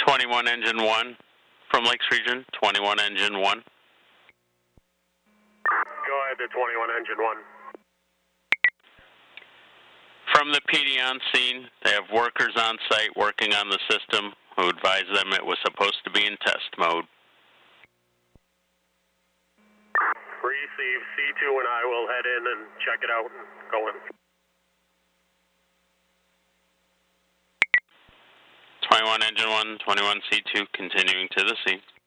21 Engine 1 from Lakes Region, 21 Engine 1. Go ahead to 21 Engine 1. From the PD on scene, they have workers on site working on the system who advised them it was supposed to be in test mode. Receive. C2 and I will head in and check it out and go in. 21 Engine 1, 21 C2 continuing to the scene.